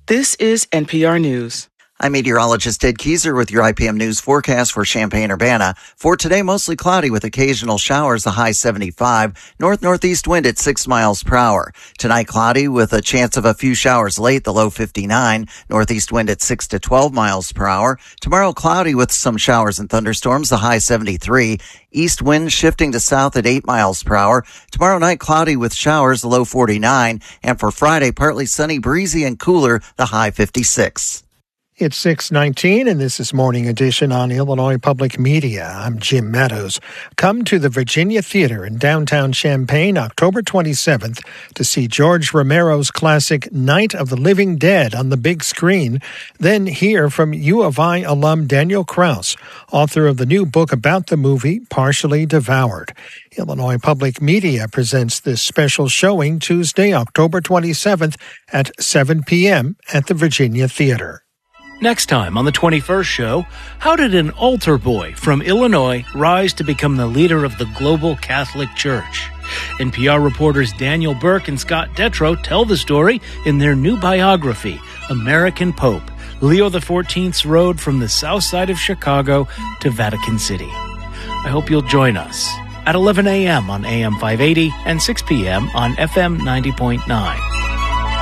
This is NPR News. I'm meteorologist Ed Keyser with your IPM News forecast for Champaign-Urbana. For today, mostly cloudy with occasional showers, the high 75. North-northeast wind at 6 miles per hour. Tonight, cloudy with a chance of a few showers late, the low 59. Northeast wind at 6 to 12 miles per hour. Tomorrow, cloudy with some showers and thunderstorms, the high 73. East wind shifting to south at 8 miles per hour. Tomorrow night, cloudy with showers, the low 49. And for Friday, partly sunny, breezy, and cooler, the high 56. It's 6:19, and this is Morning Edition on Illinois Public Media. I'm Jim Meadows. Come to the Virginia Theater in downtown Champaign, October 27th, to see George Romero's classic Night of the Living Dead on the big screen. Then hear from U of I alum Daniel Kraus, author of the new book about the movie, Partially Devoured. Illinois Public Media presents this special showing Tuesday, October 27th at 7 p.m. at the Virginia Theater. Next time on the 21st show, how did an altar boy from Illinois rise to become the leader of the global Catholic Church? NPR reporters Daniel Burke and Scott Detrow tell the story in their new biography, American Pope, Leo XIV's Road from the South Side of Chicago to Vatican City. I hope you'll join us at 11 a.m. on AM 580 and 6 p.m. on FM 90.9.